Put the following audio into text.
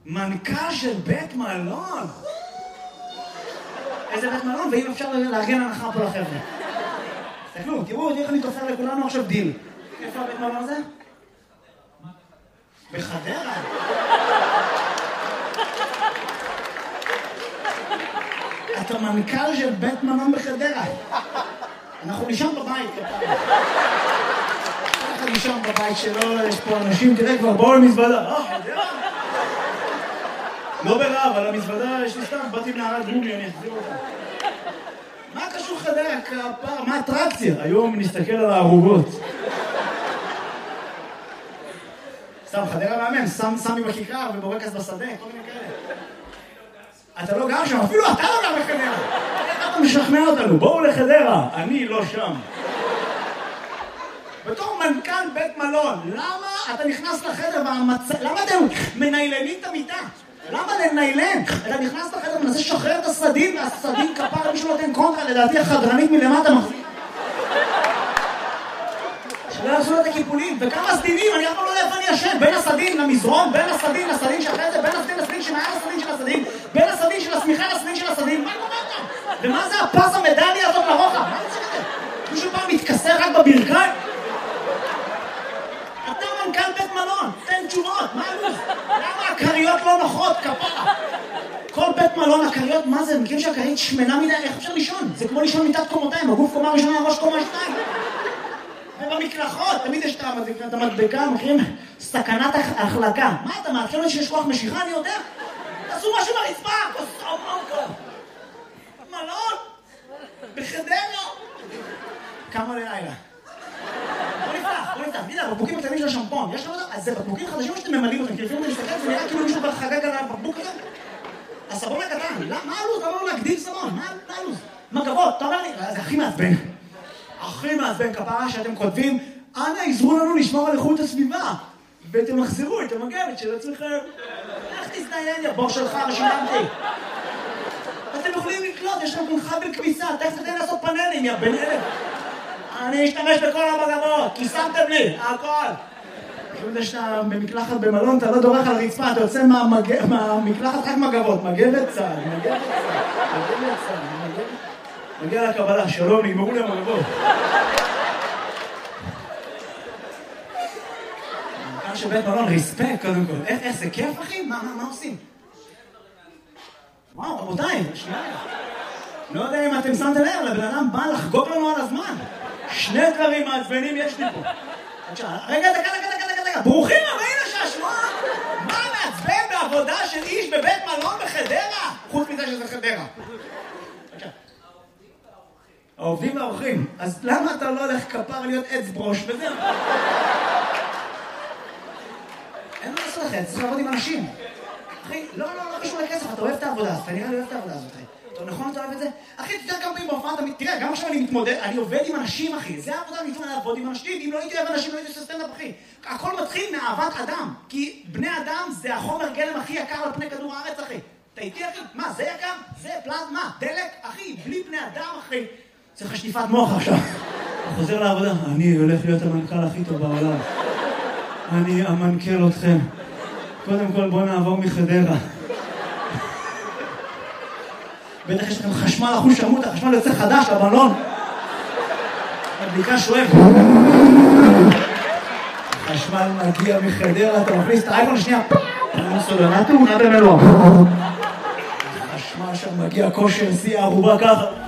מנכ"ל של בית מלון. איזה בית מלון, ואם אפשר לארגן הנחה פה לחבר'ה. תסתכלו, תראו, איך אני תופר לכולנו עכשיו דיל. איפה הבית מלון הזה? בחדרה. אתה מנכ"ל של בית מלון בחדרה. אנחנו נשאר בבית. אנחנו נשאר בבית שלו, יש פה אנשים, תראה כבר, בואו למזוודה. חדרה? לא ברע, אבל המזוודה יש לי סתם, באתי מנערת גומי, אני אחזיר אותה. מה קשור חדרה? כפר, מה האטרקציה? היום נסתכל על הערוגות. סתם, חדרה מאמן, סמי בכיכר ובורקס בשדה, כל מיני כאלה. אתה לא גר שם, אפילו אתה לא גר בחדרה. איך אתה משכנע אותנו? בואו לחדרה, אני לא שם. בתור מנכ"ל בית מלון, למה אתה נכנס לחדר למה אתם מניילנים את המיטה? למה לניילן? אתה נכנס לחדר ומנסה לשחרר את הסדין, והסדין כפר מישהו נותן קונטרה, לדעתי החדרנית מלמטה מחזיק. שלא יעשו את הקיפולים, וכמה סדינים, אני אף פעם לא יודע איפה אני ישן, בין הסדין למזרון, בין הסדין לסדין שאחרי זה, בין הסדין לסדין שמעל הסדין של הסדין, בין הסדין של השמיכה לסדין של הסדין, מה קורה כאן? ומה זה הפס המדליה הזאת לרוחב? מה זה זה? מישהו פעם מתכסר רק בברכיים? אתה מנכ"ל בית מלון, תן תשובות, מה הלו"ז? למה הקריות לא נוחות, כפרה? כל בית מלון, הקריות, מה זה? מכירים שהקרית שמנה מדי, איך אפשר לישון? זה כמו לישון מיטת קומותיים, הגוף קומה ראשונה, הראש קומה שתיים. ובמקלחות, תמיד יש את המדבקה, מכירים? סכנת החלקה. מה אתה מעדכן לי שיש כוח משיכה? אני יודע. תעשו משהו ברצפה, כוסו, מונקו. מלון, בחדרה. כמה לילה. בוא נפתח, תראה, בקבוקים הקטנים של השמפון, יש לך אותם? אז זה בקבוקים חדשים או שאתם ממלאים אותם? כי לפעמים אני מסתכל, זה נראה כאילו מישהו חגג על הבקבוק הזה. הסבון הקטן, מה הלו"ז? אתה אומר לו להגדיל סבון, מה הלו"ז? מגבות, אתה אומר לי, זה הכי מעצבן. הכי מעצבן כפרה שאתם כותבים, אנא עזרו לנו לשמור על איכות הסביבה, ותמחזרו את המגבת של עצמכם. איך תזדיין, יא בור שלך, ושילמתי. אתם יכולים לקלוט, יש לכם חבל כביסה, תכף תתן לעשות פאנלים, יא בן אלף. אני אשתמש בכל המגבות, כי שמתם לי, הכל. פשוט יש שאתה במקלחת במלון, אתה לא דורך על רצפה, אתה יוצא מהמקלחת רק מגבות, מגבת צהל, מגיע לקבלה, שלום, נגמרו לי המגבות. כאן שבית מלון, ריספקט קודם כל. איך זה כיף, אחי? מה עושים? וואו, רבותיי, שנייה. לא יודע אם אתם שמתם לב, לבן אדם בא לחגוג לנו על הזמן. שני דברים מעצבנים יש לי פה. רגע, דקה. ברוכים הבאים לשעשוע. מה מעצבן בעבודה של איש בבית מלון בחדרה? חוץ מזה שזה חדרה. העובדים והאורחים. אז למה אתה לא הולך כפר להיות עץ ברוש וזהו? אין מה לעשות לכם, צריך לעבוד עם אנשים. אחי, לא קשור לכסף, אתה אוהב את העבודה הזאת, אתה נראה לי אוהב את העבודה הזאת, אחי. נכון, אתה אוהב את זה? אחי, תתאר כמה פעמים בהופעה, תראה, גם עכשיו אני מתמודד, אני עובד עם אנשים, אחי. זה העבודה, אני מתמודד לעבוד עם אנשים, אם לא הייתי אוהב אנשים, לא הייתי עושה סטנדאפ, אחי. הכל מתחיל מאהבת אדם, כי בני אדם זה החומר גלם הכי יקר על פני כדור הארץ, אחי. אתה איתי, אחי? מה, זה יקר? זה פלזמה, דלק, אחי, בלי בני אדם, אחי. צריך שטיפת מוח עכשיו. הוא חוזר לעבודה, אני הולך להיות המנכ"ל הכי טוב בעולם. אני אמנכ"ל אתכם. קודם כל בוא נעבור מחדרה. בטח יש לכם חשמל אחוז שמות, החשמל יוצא חדש למלון. הבדיקה שואב. חשמל מגיע מחדרה, אתה מכניס את האייפון שנייה. סולנה תאונה במלון. חשמל שם מגיע כושר, שיא הערובה ככה.